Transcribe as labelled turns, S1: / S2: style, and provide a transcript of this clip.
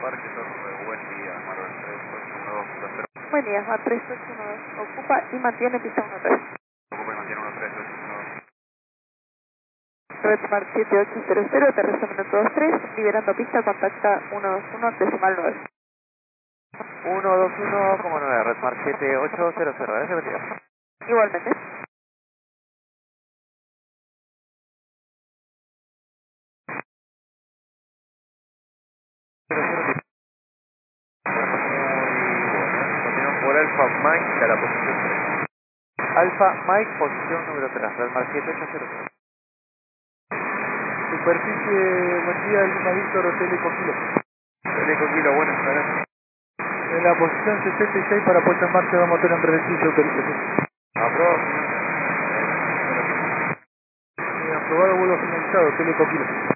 S1: Parque Torre, buen día, Marvel 3812.
S2: Buen día, Mar 3812. Ocupa y mantiene pista 13.
S1: Ocupa y mantiene 13812.
S2: Redmar 7800, terrestre minuto 23, liberando pista, contacta 121 decimal 9.
S3: 121,9, Redmar 7800, gracias, buen día.
S2: Igualmente.
S1: Continuamos por Alfa Mike a la posición 3.
S3: Alfa Mike, posición número 3, Redmar 7800.
S4: Superficie, buen día, Lima Víctor, Hotel Ecokilo.
S1: Kilo, buenas tardes.
S4: En la posición 66 para puesta en marcha de motor en beneficio, autorización.
S1: Aprobado.
S4: Aprobado, vuelo finalizado, Hotel Ecokilo.